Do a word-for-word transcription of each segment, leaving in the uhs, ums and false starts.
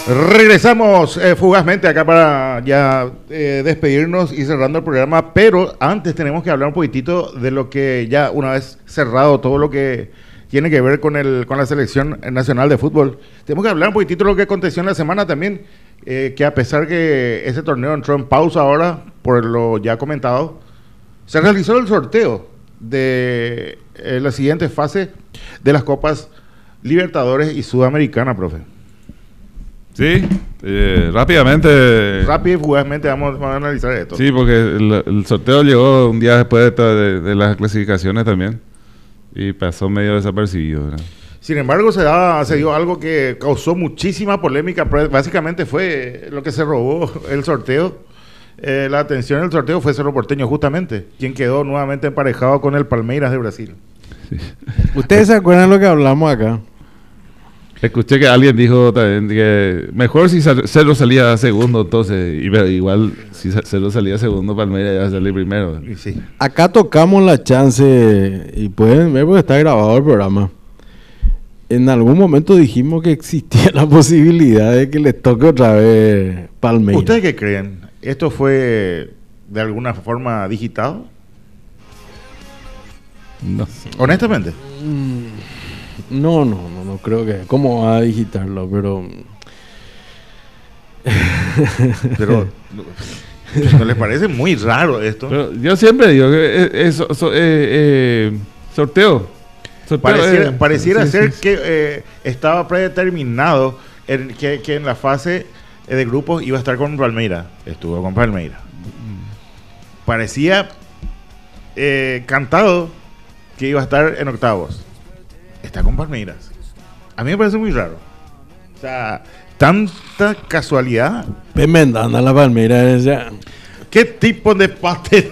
Regresamos eh, fugazmente acá para ya eh, despedirnos y cerrando el programa, pero antes tenemos que hablar un poquitito de lo que ya una vez cerrado todo lo que tiene que ver con el con la selección nacional de fútbol. Tenemos que hablar un poquitito de lo que aconteció en la semana también, eh, que a pesar que ese torneo entró en pausa ahora, por lo ya comentado, se realizó el sorteo de eh, la siguiente fase de las Copas Libertadores y Sudamericana, profe. Sí, eh, rápidamente. Rápido y fugazmente vamos, vamos a analizar esto. Sí, porque el, el sorteo llegó un día después de, de, de las clasificaciones también y pasó medio desapercibido, ¿verdad? Sin embargo, se, da, se dio algo que causó muchísima polémica. Básicamente fue lo que se robó el sorteo. Eh, la atención del sorteo fue Cerro Porteño, justamente, quien quedó nuevamente emparejado con el Palmeiras de Brasil. Sí. ¿Ustedes se acuerdan lo que hablamos acá? Escuché que alguien dijo también que mejor si Cerro salía segundo, entonces, y igual si Cerro salía segundo, Palmeiras iba a salir primero. Sí. Acá tocamos la chance, y pueden ver porque está grabado el programa. En algún momento dijimos que existía la posibilidad de que les toque otra vez Palmeiras. ¿Ustedes qué creen? ¿Esto fue de alguna forma digitado? No. Honestamente. No, no, no, no creo que. ¿Cómo va a digitarlo? Pero. Pero. ¿No les parece muy raro esto? Pero yo siempre digo que es, es, es eh, eh, sorteo. sorteo. Pareciera, eh, pareciera sí, ser sí, que eh, estaba predeterminado en, que, que en la fase de grupos iba a estar con Palmeiras. Estuvo con Palmeiras. Parecía eh, cantado que iba a estar en octavos. Está con Palmeiras. A mí me parece muy raro. O sea, tanta casualidad. Pemendando a la Palmeiras. Ya. ¿Qué tipo de pastel?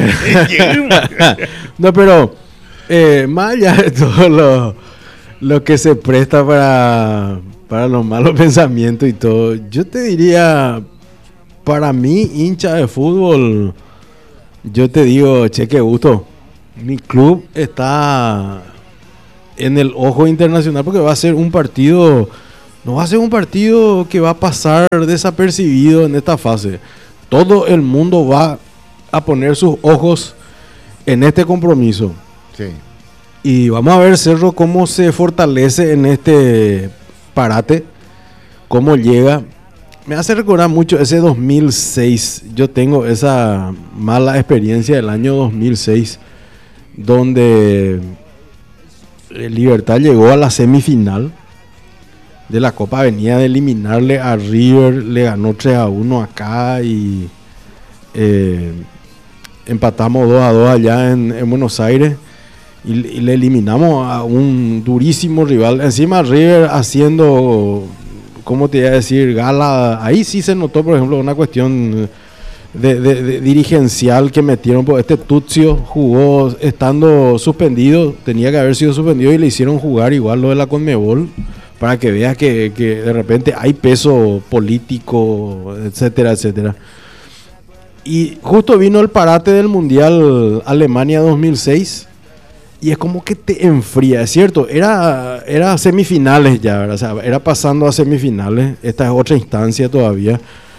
No, pero eh, más allá de todo lo, lo que se presta para, para los malos pensamientos y todo, yo te diría, para mí, hincha de fútbol, yo te digo, che, qué gusto. Mi club está en el ojo internacional porque va a ser un partido, no va a ser un partido que va a pasar desapercibido en esta fase. Todo el mundo va a poner sus ojos en este compromiso. Sí. Y vamos a ver Cerro cómo se fortalece en este parate, cómo llega. Me hace recordar mucho ese dos mil seis. Yo tengo esa mala experiencia del año dos mil seis, donde el Libertad llegó a la semifinal de la Copa, venía de eliminarle a River, le ganó tres a uno acá y eh, empatamos dos a dos allá en, en Buenos Aires y, y le eliminamos a un durísimo rival. Encima River haciendo, ¿cómo te iba a decir? Gala. Ahí sí se notó, por ejemplo, una cuestión de, de, de dirigencial que metieron. Este Tutsio jugó estando suspendido, tenía que haber sido suspendido y le hicieron jugar igual lo de la Conmebol, para que veas que, que de repente hay peso político, etcétera, etcétera. Y justo vino el parate del Mundial Alemania dos mil seis y es como que te enfría, es cierto, era, era semifinales ya, ¿verdad? O sea, era pasando a semifinales, esta es otra instancia todavía,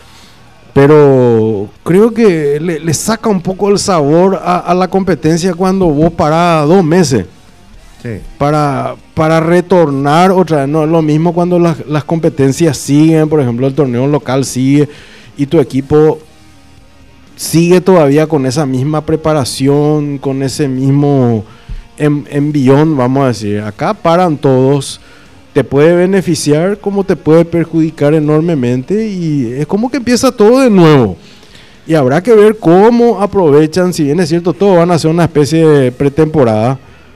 pero creo que le, le saca un poco el sabor a, a la competencia cuando vos parás dos meses. Sí. Para, para retornar otra vez, no es lo mismo cuando las, las competencias siguen, por ejemplo el torneo local sigue y tu equipo sigue todavía con esa misma preparación, con ese mismo en, envión, vamos a decir. Acá paran todos, te puede beneficiar como te puede perjudicar enormemente y es como que empieza todo de nuevo. Y habrá que ver cómo aprovechan, si bien es cierto, todos van a hacer una especie de pretemporada.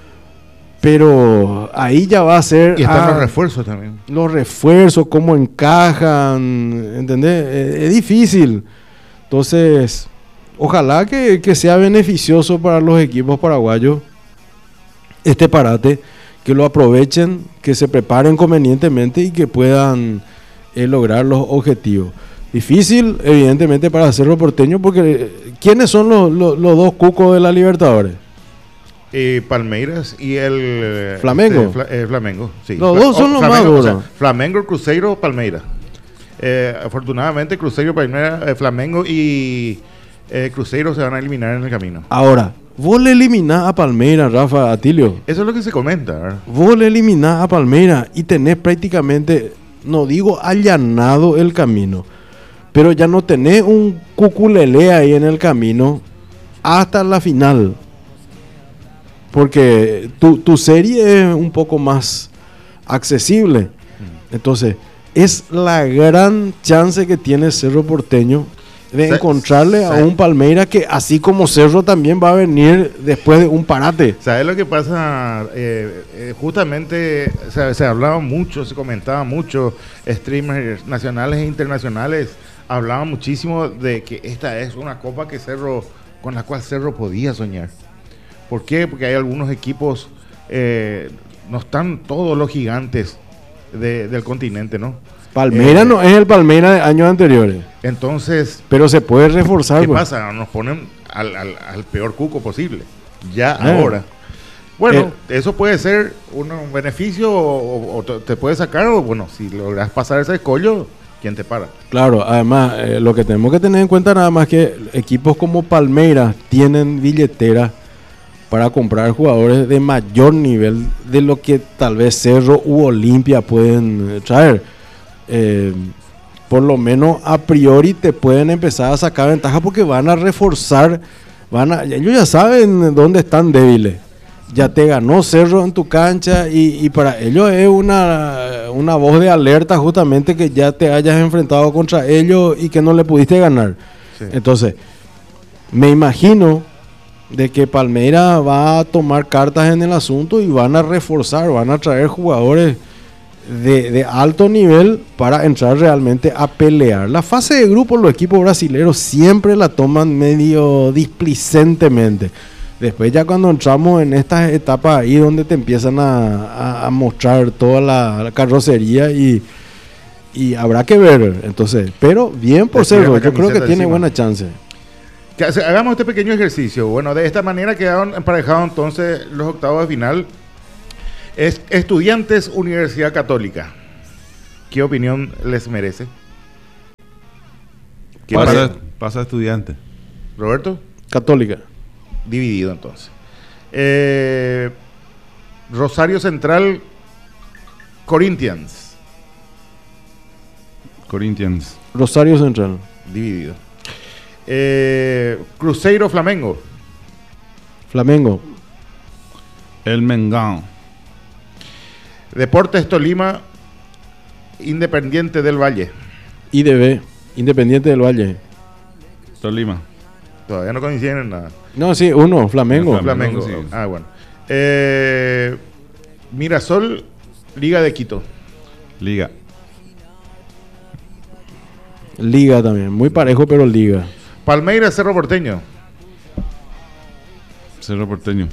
Pero ahí ya va a ser... Y están ah, los refuerzos también. Los refuerzos, cómo encajan, ¿entendés? Es, es difícil. Entonces, ojalá que, que sea beneficioso para los equipos paraguayos este parate, que lo aprovechen, que se preparen convenientemente y que puedan eh, lograr los objetivos. Difícil, evidentemente, para Cerro Porteño, porque ¿quiénes son los, los, los dos cucos de la Libertadores? Eh, Palmeiras y el Flamengo. Este, Fla, eh, Flamengo, sí. Los dos son oh, los Flamengo, más duros. O sea, Flamengo, Cruzeiro, Palmeiras. Eh, afortunadamente Cruzeiro, Palmeiras, eh, Flamengo y eh, Cruzeiro se van a eliminar en el camino. Ahora, vos le eliminás a Palmeiras, Rafa, Atilio. Eso es lo que se comenta, ¿verdad? Vos le eliminás a Palmeiras y tenés prácticamente, no digo allanado el camino, pero ya no tenés un cuculele ahí en el camino hasta la final. Porque tu, tu serie es un poco más accesible. Entonces, es la gran chance que tiene Cerro Porteño de Sa- encontrarle sa- a un Palmeiras que, así como Cerro, también va a venir después de un parate. ¿Sabes lo que pasa? Eh, eh, justamente se, se hablaba mucho, se comentaba mucho, streamers nacionales e internacionales hablaban muchísimo de que esta es una copa que Cerro, con la cual Cerro podía soñar. ¿Por qué? Porque hay algunos equipos, eh, no están todos los gigantes de- del continente, ¿no? Palmeiras Eh, no es el Palmeiras de años anteriores, Entonces, pero se puede reforzar. ¿qué pues. pasa? Nos ponen al, al- al peor cuco posible, ya Ah. ahora. Bueno, Eh. eso puede ser un, un beneficio o, o te- te puede sacar, o bueno, si logras pasar ese escollo, ¿quién te para? Claro, además, eh, lo que tenemos que tener en cuenta nada más que equipos como Palmeiras tienen billetera para comprar jugadores de mayor nivel de lo que tal vez Cerro u Olimpia pueden eh, traer. Eh, por lo menos a priori te pueden empezar a sacar ventaja porque van a reforzar, van a, ellos ya saben dónde están débiles. Ya te ganó Cerro en tu cancha y, y para ellos es una, una voz de alerta justamente que ya te hayas enfrentado contra ellos y que no le pudiste ganar. Sí. Entonces, me imagino de que Palmeiras va a tomar cartas en el asunto y van a reforzar, van a traer jugadores de, de alto nivel para entrar realmente a pelear. La fase de grupo, los equipos brasileños siempre la toman medio displicentemente. Después ya cuando entramos en estas etapas ahí donde te empiezan a, a- a mostrar toda la, la carrocería y, y habrá que ver. Entonces, pero bien por Te tiran Cerro, la yo creo que camiseta tiene encima. buena chance. Que hace- hagamos este pequeño ejercicio. Bueno, de esta manera quedaron emparejados entonces los octavos de final. Es Estudiantes Universidad Católica. ¿Qué opinión les merece? ¿Qué Pasa, pasa? pasa estudiante. Roberto, Católica. dividido entonces. Eh, Rosario Central, Corinthians, Corinthians. Rosario Central. dividido. Eh, Cruzeiro Flamengo, Flamengo. El Mengão. Deportes Tolima, Independiente del Valle. I D B. Independiente del Valle. Tolima. Todavía no coinciden en nada. No, sí, uno. Flamengo. Flamengo. Flamengo. sí. Ah, bueno. Eh, Mirasol, Liga de Quito. Liga. Liga también. Muy parejo, pero Liga. Palmeiras, Cerro Porteño. Cerro Porteño.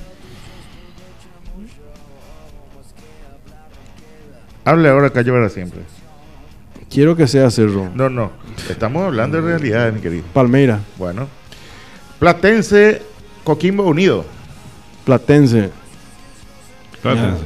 Hable ahora, calle para siempre. Quiero que sea Cerro. No, no. Estamos hablando de realidades, mi querido. Palmeiras. Bueno. Platense, Coquimbo Unido. Platense. Platense.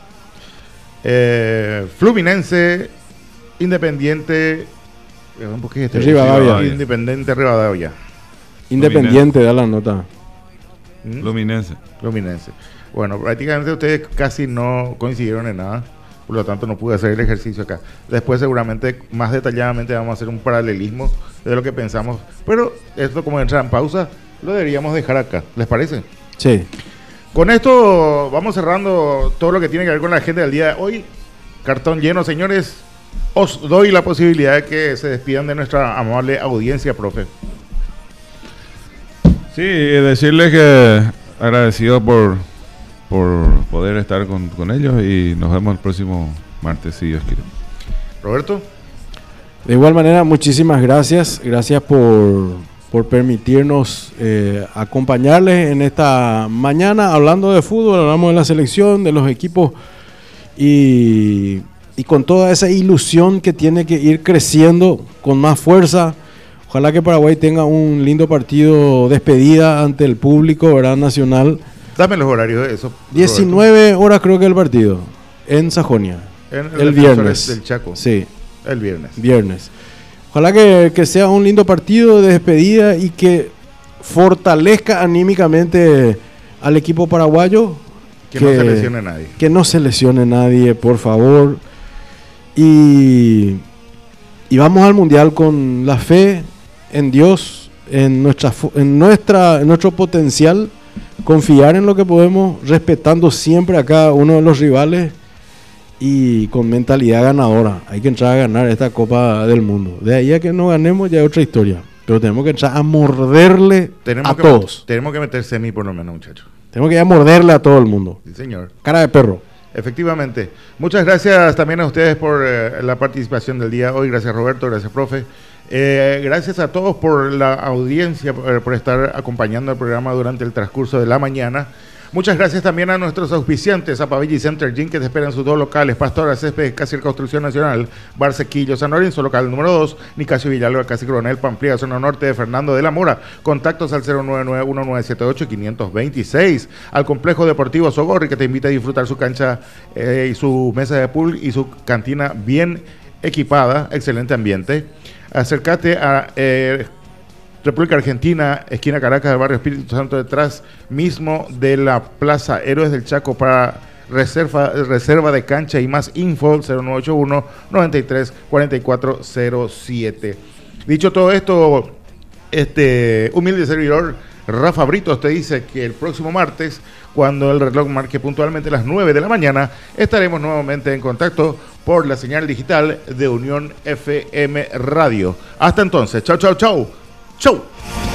Eh, Fluminense, Independiente. eh, ¿por qué este? Rivadavia. Independiente Rivadavia. Independiente, da la nota. ¿Mm? Fluminense. Fluminense. Bueno, prácticamente ustedes casi no coincidieron en nada. Por lo tanto, no pude hacer el ejercicio acá. Después, seguramente, más detalladamente, vamos a hacer un paralelismo de lo que pensamos. Pero esto, como entra en pausa, lo deberíamos dejar acá. ¿Les parece? Sí. Con esto vamos cerrando todo lo que tiene que ver con la agenda del día de hoy. Cartón lleno, señores. Os doy la posibilidad de que se despidan de nuestra amable audiencia, profe. Sí, y decirles que agradecido por, por poder estar con, con ellos y nos vemos el próximo martes, si Dios quiere. Roberto. De igual manera, muchísimas gracias. Gracias por, por permitirnos eh, acompañarles en esta mañana hablando de fútbol. Hablamos de la selección, de los equipos y, y con toda esa ilusión que tiene que ir creciendo con más fuerza. Ojalá que Paraguay tenga un lindo partido despedida ante el público, ¿verdad? Nacional. Dame los horarios de eso. diecinueve horas creo que el partido en Sajonia. Roberto. En El Defensores viernes. del Chaco. Sí. El viernes. Viernes. Ojalá que, que sea un lindo partido de despedida y que fortalezca anímicamente al equipo paraguayo. Que, que no se lesione nadie. Que no se lesione nadie, por favor. Y, y vamos al Mundial con la fe en Dios, en, nuestra, en, nuestra, en nuestro potencial, confiar en lo que podemos, respetando siempre a cada uno de los rivales y con mentalidad ganadora. Hay que entrar a ganar esta Copa del Mundo. De ahí a que no ganemos ya es otra historia. Pero tenemos que entrar a morderle tenemos a que todos. Met, tenemos que meter semi por lo menos, muchachos. Tenemos que ir a morderle a todo el mundo. Sí, señor. Cara de perro. Efectivamente. Muchas gracias también a ustedes por eh, la participación del día de hoy. Gracias, Roberto. Gracias, profe. Eh, gracias a todos por la audiencia, por, por estar acompañando el programa durante el transcurso de la mañana. Muchas gracias también a nuestros auspiciantes, a Pavilla Center Gym, que te esperan sus dos locales, Pastora Césped, Casi Construcción Nacional, Barsequillo, San Lorenzo, local número dos, Nicasio Villalba, Casi Coronel, Pamplía, zona norte de Fernando de la Mora. Contactos al cero nueve nueve, uno nueve siete ocho, cinco dos seis. Al Complejo Deportivo Sogorri, que te invita a disfrutar su cancha eh, y su mesa de pool y su cantina bien equipada, excelente ambiente. Acércate a eh, República Argentina, esquina Caracas, del barrio Espíritu Santo, detrás mismo de la Plaza Héroes del Chaco, para reserva, reserva de cancha y más info, cero nueve ocho uno, noventa y tres, cuarenta y cuatro cero siete. Dicho todo esto, este humilde servidor Rafa Britos te dice que el próximo martes, cuando el reloj marque puntualmente las nueve de la mañana, estaremos nuevamente en contacto por la señal digital de Unión F M Radio. Hasta entonces, chau, chau, chau. Chau.